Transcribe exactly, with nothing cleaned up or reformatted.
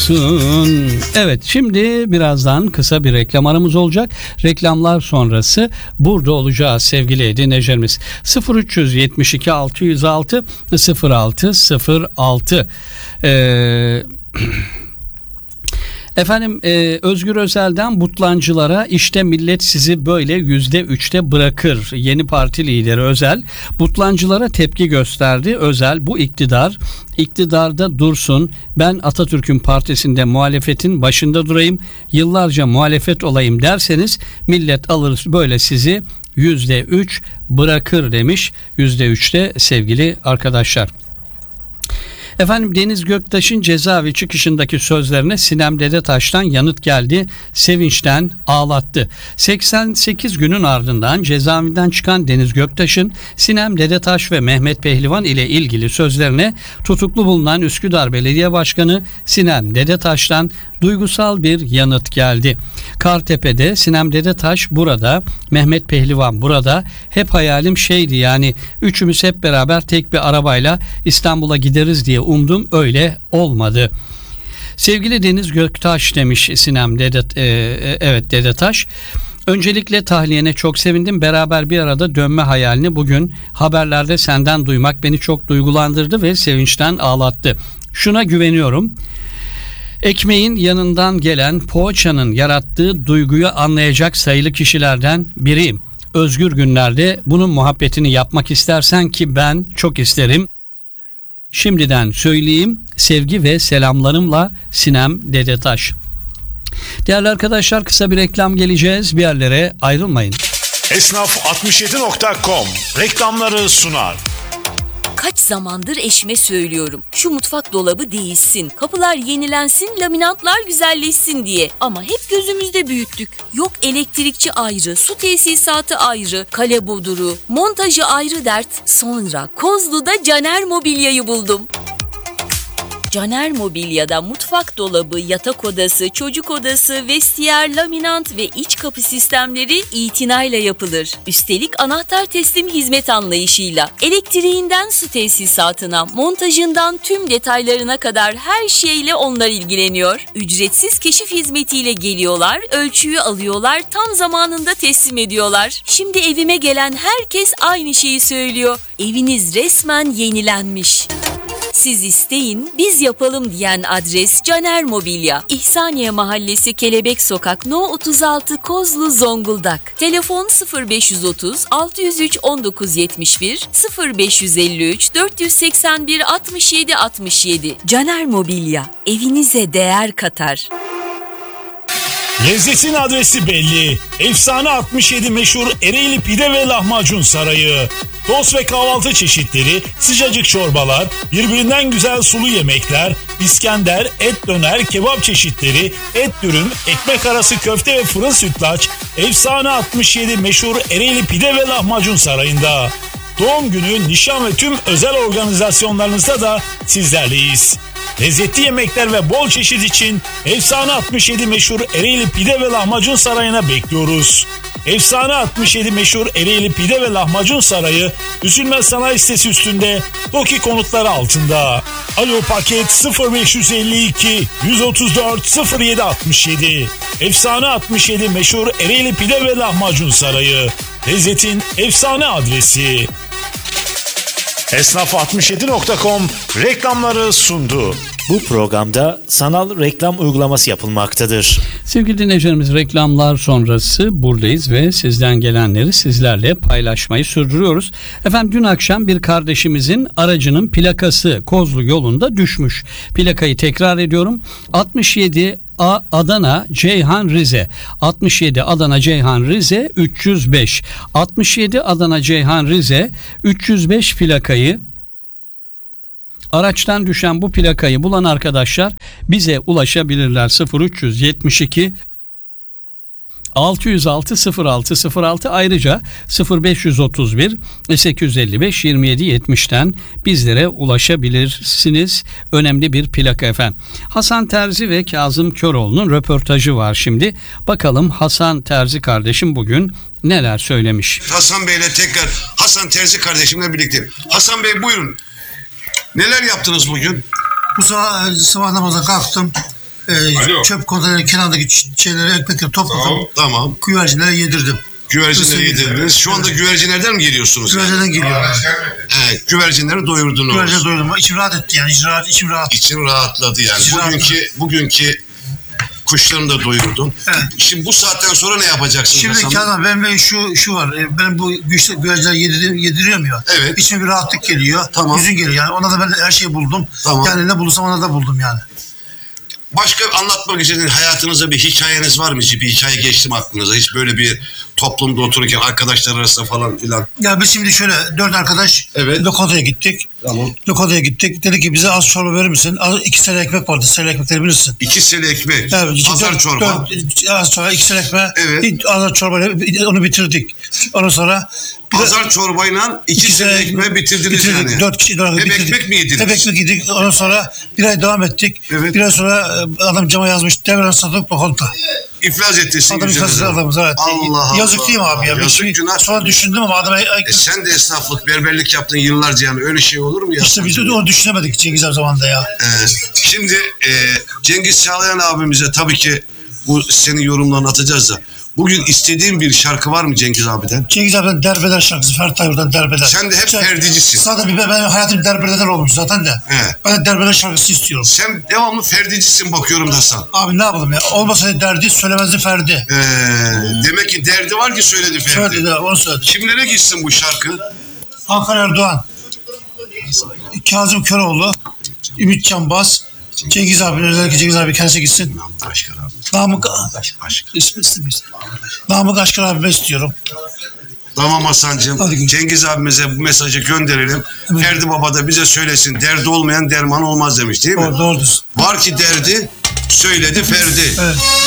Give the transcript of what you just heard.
olsun. Evet, şimdi birazdan kısa bir reklam aramız olacak. Reklamlar sonrası burada olacağız sevgili dinleyicilerimiz. sıfır üç yetmiş iki altı yüz altı sıfır altı sıfır altı Eee Efendim e, Özgür Özel'den Butlancılara işte millet sizi böyle yüzde üçte bırakır. Yeni parti lideri Özel Butlancılara tepki gösterdi. Özel bu iktidar iktidarda dursun, ben Atatürk'ün partisinde muhalefetin başında durayım, yıllarca muhalefet olayım derseniz millet alır böyle sizi yüzde üç bırakır demiş. yüzde üçte sevgili arkadaşlar. Efendim Deniz Göktaş'ın cezaevi çıkışındaki sözlerine Sinem Dedetaş'tan yanıt geldi. Sevinçten ağlattı. seksen sekiz günün ardından cezaevinden çıkan Deniz Göktaş'ın Sinem Dedetaş ve Mehmet Pehlivan ile ilgili sözlerine tutuklu bulunan Üsküdar Belediye Başkanı Sinem Dedetaş'tan duygusal bir yanıt geldi. Kartepe'de Sinem Dedetaş burada, Mehmet Pehlivan burada. Hep hayalim şeydi, yani üçümüz hep beraber tek bir arabayla İstanbul'a gideriz diye umdum, öyle olmadı. Sevgili Deniz Göktaş demiş Sinem Dedet, e, evet Dedetaş. Öncelikle tahliyene çok sevindim. Beraber bir arada dönme hayalini bugün haberlerde senden duymak beni çok duygulandırdı ve sevinçten ağlattı. Şuna güveniyorum. Ekmeğin yanından gelen poğaçanın yarattığı duyguyu anlayacak sayılı kişilerden biriyim. Özgür günlerde bunun muhabbetini yapmak istersen, ki ben çok isterim. Şimdiden söyleyeyim, sevgi ve selamlarımla Sinem Dedetaş. Değerli arkadaşlar, kısa bir reklam geleceğiz. Bir yerlere ayrılmayın. Esnaf altmış yedi nokta com reklamları sunar. Kaç zamandır eşime söylüyorum. Şu mutfak dolabı değişsin, kapılar yenilensin, laminatlar güzelleşsin diye. Ama hep gözümüzde büyüttük. Yok elektrikçi ayrı, su tesisatı ayrı, kale boduru, montajı ayrı dert. Sonra Kozlu'da Caner Mobilya'yı buldum. Caner Mobilya'da mutfak dolabı, yatak odası, çocuk odası, vestiyer, laminant ve iç kapı sistemleri itinayla yapılır. Üstelik anahtar teslim hizmet anlayışıyla elektriğinden su tesisatına, montajından tüm detaylarına kadar her şeyle onlar ilgileniyor. Ücretsiz keşif hizmetiyle geliyorlar, ölçüyü alıyorlar, tam zamanında teslim ediyorlar. Şimdi evime gelen herkes aynı şeyi söylüyor. Eviniz resmen yenilenmiş. Siz isteyin, biz yapalım diyen adres Caner Mobilya. İhsaniye Mahallesi, Kelebek Sokak, No otuz altı, Kozlu, Zonguldak. Telefon sıfır beş otuz altı yüz üç on dokuz yetmiş bir, sıfır beş elli üç dört yüz seksen bir altmış yedi altmış yedi. Caner Mobilya, evinize değer katar. Lezzetin adresi belli. Efsane altmış yedi meşhur Ereğli Pide ve Lahmacun Sarayı. Tost ve kahvaltı çeşitleri, sıcacık çorbalar, birbirinden güzel sulu yemekler, İskender, et döner, kebap çeşitleri, et dürüm, ekmek arası köfte ve fırın sütlaç, Efsane altmış yedi meşhur Ereğli Pide ve Lahmacun Sarayı'nda. Doğum günü, nişan ve tüm özel organizasyonlarınızda da sizlerleyiz. Lezzetli yemekler ve bol çeşit için Efsane altmış yedi meşhur Ereğli Pide ve Lahmacun Sarayı'na bekliyoruz. Efsane altmış yedi meşhur Ereğli Pide ve Lahmacun Sarayı, Üzülmez Sanayi sitesi üstünde, TOKİ konutları altında. Alo paket sıfır beş elli iki yüz otuz dört sıfır yedi altmış yedi. Efsane altmış yedi meşhur Ereğli Pide ve Lahmacun Sarayı. Lezzetin efsane adresi. Esnaf altmış yedi nokta com reklamları sundu. Bu programda sanal reklam uygulaması yapılmaktadır. Sevgili dinleyicilerimiz, reklamlar sonrası buradayız ve sizden gelenleri sizlerle paylaşmayı sürdürüyoruz. Efendim dün akşam bir kardeşimizin aracının plakası Kozlu yolunda düşmüş. Plakayı tekrar ediyorum. altmış yedi A Adana Ceyhan Rize, altmış yedi Adana Ceyhan Rize üç yüz beş, altmış yedi Adana Ceyhan Rize üç yüz beş plakayı, araçtan düşen bu plakayı bulan arkadaşlar bize ulaşabilirler. sıfır üç yetmiş iki altı yüz altı sıfır altı sıfır altı, ayrıca sıfır beş otuz bir sekiz yüz elli beş yirmi yedi yetmişten bizlere ulaşabilirsiniz. Önemli bir plaka efendim. Hasan Terzi ve Kazım Köroğlu'nun röportajı var şimdi. Bakalım Hasan Terzi kardeşim bugün neler söylemiş. Hasan Bey'le tekrar, Hasan Terzi kardeşimle birlikte. Hasan Bey buyurun. Neler yaptınız bugün? Bu sabah sabah namaza kalktım. e, Alo. çöp konteynerinin kenarındaki ç- şeyleri, ekmekleri topladım. Tamam. Güvercinlere yedirdim. Güvercinleri Isırdı. yedirdiniz. Şu anda güvercinlerden mi geliyorsunuz? yani? Güvercinden geliyor. Evet, güvercinleri doyurdunuz. Güvercine doyurdum. İçim rahat etti yani. İçim rahat. İçim rahat. İçin rahatladı yani. İçin Bugünkü bugünkü kuşlarını da doyurdun. Evet. Şimdi bu saatten sonra ne yapacaksın? Şimdi Hasan Bey? Kazan benim de şu şu var. E, Ben bu güçlü güvercinler yediriyorum, yediriyorum ya. Evet. İçime bir rahatlık geliyor. Tamam. Hüzün geliyor. Yani ona da ben her şeyi buldum. Tamam. Yani ne bulursam ona da buldum yani. Başka anlatmak istediğiniz hayatınızda bir hikayeniz var mı? Hiç bir hikaye geçti mi aklınıza? Hiç böyle bir toplumda otururken arkadaşlar arasında falan filan. Ya biz şimdi şöyle dört arkadaş Evet. lokantaya gittik. Tamam. Lokantaya gittik. Dedi ki bize az çorba verir misin? Az, iki sene ekmek vardı. Sene ekmekleri bilirsin. İki sene ekmek, Evet, işte pazar dört- çorba. dört- az sonra iki sene ekmeği. Evet. bir Az çorba onu bitirdik. Ondan sonra bir de- Pazar çorbayla iki, iki sene ekmeği bitirdiniz bitirdik. yani. Dört kişi dört Hep bitirdik. ekmek mi yediniz? Hep ekmek yedik. Ondan sonra bir ay devam ettik. Evet. Bir ay sonra e, adam cama yazmış. Devran satıp lokanta. İflas ettirsin Adam yüzünüze. iflas adamız evet. Allah Allah. Yazık değil mi abi ya? Yazık, Bir- günah. Sonra düşündüm ama adama E sen de esnaflık, berberlik yaptın yıllarca yani öyle şey olur mu ya? işte biz de onu düşünemedik Cengiz abi zamanında ya. Evet. Şimdi e, Cengiz Çağlayan abimize tabii ki bu senin yorumlarını atacağız da. Bugün istediğin bir şarkı var mı Cengiz abiden? Cengiz abiden Derbeder şarkısı. Ferdi Tayfur'dan Derbeder. Sen de hep Sen- perdicisin. Zaten bir, benim hayatım Derbeder olmuş zaten de. He. Ben de Derbeder şarkısı istiyorum. Sen devamlı ferdicisin bakıyorum da sen. Abi ne yapalım ya? Olmasaydı derdi söylemezdi Ferdi. Ee, demek ki derdi var ki söyledi Ferdi. Söyledi de onu söyledi. Kimlere gitsin bu şarkı? Hakan Erdoğan, Kazım Köroğlu, Ümit Canbaz, Cengiz abi, özellikle Cengiz abi kendisi gitsin. Namık Aşkar abi. Namık, Aşk. ismi istemiyorsun. Namık Aşkar abime istiyorum. Tamam Hasan'cığım. Hadi görüşürüz. Cengiz abimize bu mesajı gönderelim. Evet. Ferdi Baba da bize söylesin. Derdi olmayan derman olmaz demiş değil mi? Doğru, doğrudur. Var ki derdi söyledi Ferdi. Evet.